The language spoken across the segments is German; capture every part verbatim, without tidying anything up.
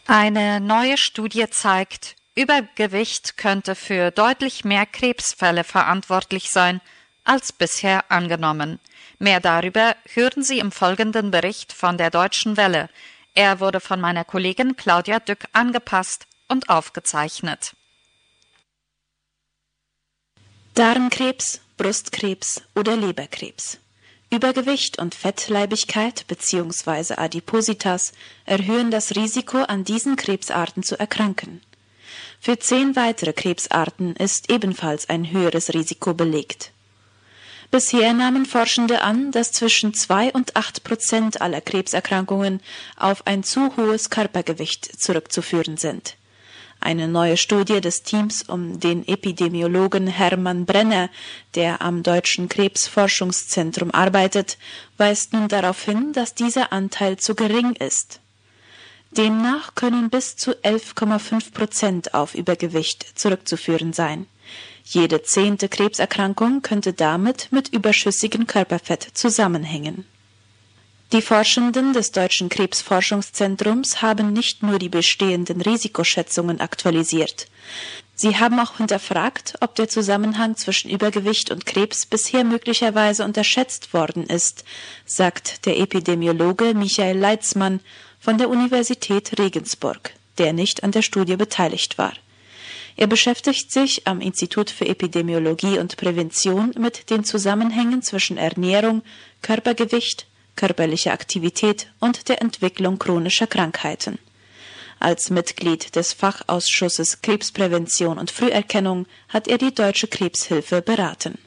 Eine neue Studie zeigt, Übergewicht könnte für deutlich mehr Krebsfälle verantwortlich sein, als bisher angenommen. Mehr darüber hören Sie im folgenden Bericht von der Deutschen Welle. Er wurde von meiner Kollegin Claudia Dück angepasst und aufgezeichnet. Darmkrebs, Brustkrebs oder Leberkrebs. Übergewicht und Fettleibigkeit bzw. Adipositas erhöhen das Risiko, an diesen Krebsarten zu erkranken. Für zehn weitere Krebsarten ist ebenfalls ein höheres Risiko belegt. Bisher nahmen Forschende an, dass zwischen zwei und acht Prozent aller Krebserkrankungen auf ein zu hohes Körpergewicht zurückzuführen sind. Eine neue Studie des Teams um den Epidemiologen Hermann Brenner, der am Deutschen Krebsforschungszentrum arbeitet, weist nun darauf hin, dass dieser Anteil zu gering ist. Demnach können bis zu elf Komma fünf Prozent auf Übergewicht zurückzuführen sein. Jede zehnte Krebserkrankung könnte damit mit überschüssigem Körperfett zusammenhängen. Die Forschenden des Deutschen Krebsforschungszentrums haben nicht nur die bestehenden Risikoschätzungen aktualisiert. Sie haben auch hinterfragt, ob der Zusammenhang zwischen Übergewicht und Krebs bisher möglicherweise unterschätzt worden ist, sagt der Epidemiologe Michael Leitzmann von der Universität Regensburg, der nicht an der Studie beteiligt war. Er beschäftigt sich am Institut für Epidemiologie und Prävention mit den Zusammenhängen zwischen Ernährung, Körpergewicht, körperliche Aktivität und der Entwicklung chronischer Krankheiten. Als Mitglied des Fachausschusses Krebsprävention und Früherkennung hat er die Deutsche Krebshilfe beraten.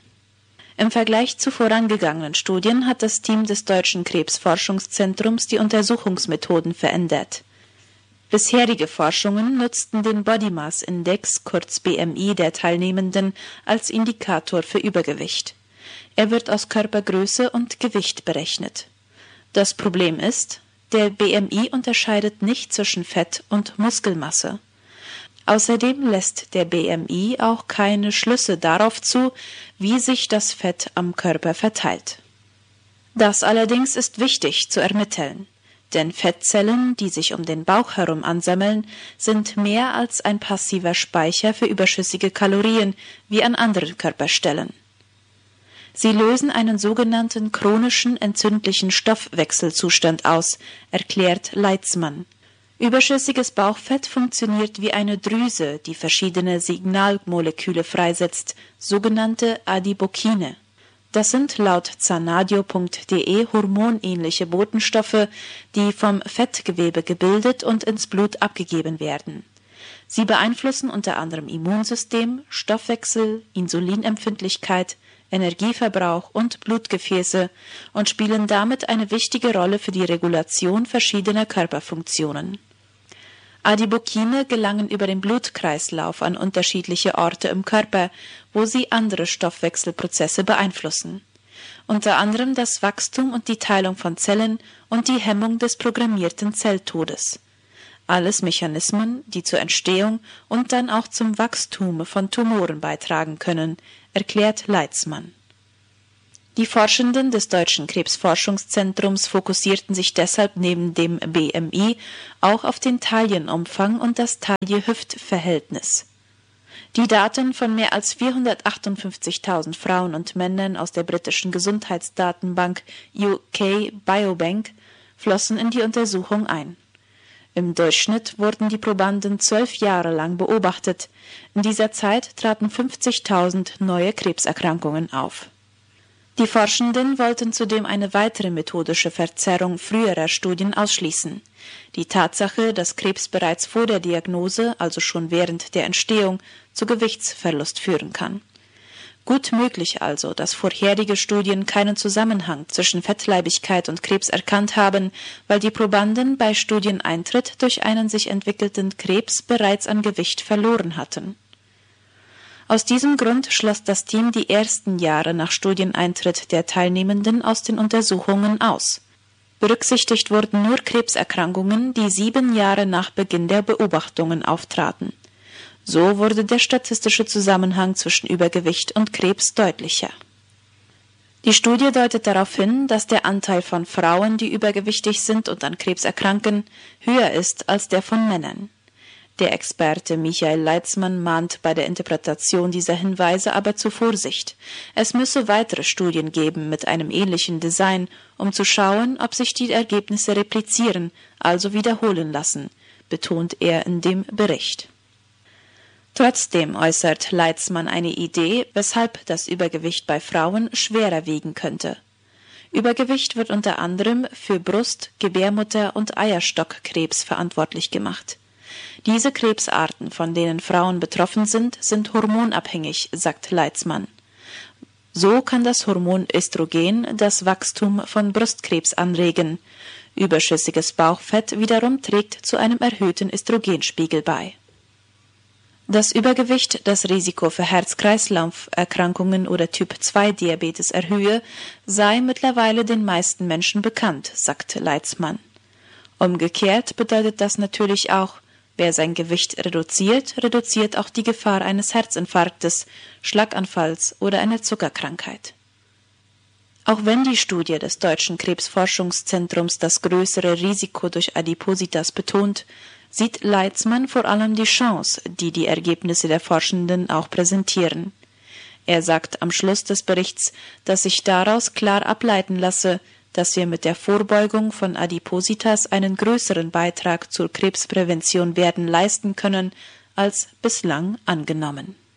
Im Vergleich zu vorangegangenen Studien hat das Team des Deutschen Krebsforschungszentrums die Untersuchungsmethoden verändert. Bisherige Forschungen nutzten den Body Mass Index, kurz B M I, der Teilnehmenden als Indikator für Übergewicht. Er wird aus Körpergröße und Gewicht berechnet. Das Problem ist, der B M I unterscheidet nicht zwischen Fett und Muskelmasse. Außerdem lässt der B M I auch keine Schlüsse darauf zu, wie sich das Fett am Körper verteilt. Das allerdings ist wichtig zu ermitteln, denn Fettzellen, die sich um den Bauch herum ansammeln, sind mehr als ein passiver Speicher für überschüssige Kalorien wie an anderen Körperstellen. Sie lösen einen sogenannten chronischen entzündlichen Stoffwechselzustand aus, erklärt Leitzmann. Überschüssiges Bauchfett funktioniert wie eine Drüse, die verschiedene Signalmoleküle freisetzt, sogenannte Adipokine. Das sind laut zanadio punkt de hormonähnliche Botenstoffe, die vom Fettgewebe gebildet und ins Blut abgegeben werden. Sie beeinflussen unter anderem Immunsystem, Stoffwechsel, Insulinempfindlichkeit, Energieverbrauch und Blutgefäße und spielen damit eine wichtige Rolle für die Regulation verschiedener Körperfunktionen. Adipokine gelangen über den Blutkreislauf an unterschiedliche Orte im Körper, wo sie andere Stoffwechselprozesse beeinflussen, unter anderem das Wachstum und die Teilung von Zellen und die Hemmung des programmierten Zelltodes. Alles Mechanismen, die zur Entstehung und dann auch zum Wachstum von Tumoren beitragen können, erklärt Leitzmann. Die Forschenden des Deutschen Krebsforschungszentrums fokussierten sich deshalb neben dem B M I auch auf den Taillenumfang und das Taille-Hüft-Verhältnis. Die Daten von mehr als vierhundertachtundfünfzigtausend Frauen und Männern aus der britischen Gesundheitsdatenbank U K Biobank flossen in die Untersuchung ein. Im Durchschnitt wurden die Probanden zwölf Jahre lang beobachtet. In dieser Zeit traten fünfzigtausend neue Krebserkrankungen auf. Die Forschenden wollten zudem eine weitere methodische Verzerrung früherer Studien ausschließen. Die Tatsache, dass Krebs bereits vor der Diagnose, also schon während der Entstehung, zu Gewichtsverlust führen kann. Gut möglich also, dass vorherige Studien keinen Zusammenhang zwischen Fettleibigkeit und Krebs erkannt haben, weil die Probanden bei Studieneintritt durch einen sich entwickelnden Krebs bereits an Gewicht verloren hatten. Aus diesem Grund schloss das Team die ersten Jahre nach Studieneintritt der Teilnehmenden aus den Untersuchungen aus. Berücksichtigt wurden nur Krebserkrankungen, die sieben Jahre nach Beginn der Beobachtungen auftraten. So wurde der statistische Zusammenhang zwischen Übergewicht und Krebs deutlicher. Die Studie deutet darauf hin, dass der Anteil von Frauen, die übergewichtig sind und an Krebs erkranken, höher ist als der von Männern. Der Experte Michael Leitzmann mahnt bei der Interpretation dieser Hinweise aber zu Vorsicht. Es müsse weitere Studien geben mit einem ähnlichen Design, um zu schauen, ob sich die Ergebnisse replizieren, also wiederholen lassen, betont er in dem Bericht. Trotzdem äußert Leitzmann eine Idee, weshalb das Übergewicht bei Frauen schwerer wiegen könnte. Übergewicht wird unter anderem für Brust-, Gebärmutter- und Eierstockkrebs verantwortlich gemacht. Diese Krebsarten, von denen Frauen betroffen sind, sind hormonabhängig, sagt Leitzmann. So kann das Hormon Östrogen das Wachstum von Brustkrebs anregen. Überschüssiges Bauchfett wiederum trägt zu einem erhöhten Östrogenspiegel bei. Dass Übergewicht das Risiko für Herz-Kreislauf-Erkrankungen oder Typ zwei Diabetes erhöhe, sei mittlerweile den meisten Menschen bekannt, sagt Leitzmann. Umgekehrt bedeutet das natürlich auch, wer sein Gewicht reduziert, reduziert auch die Gefahr eines Herzinfarktes, Schlaganfalls oder einer Zuckerkrankheit. Auch wenn die Studie des Deutschen Krebsforschungszentrums das größere Risiko durch Adipositas betont, sieht Leitzmann vor allem die Chance, die die Ergebnisse der Forschenden auch präsentieren. Er sagt am Schluss des Berichts, dass sich daraus klar ableiten lasse, dass wir mit der Vorbeugung von Adipositas einen größeren Beitrag zur Krebsprävention werden leisten können, als bislang angenommen.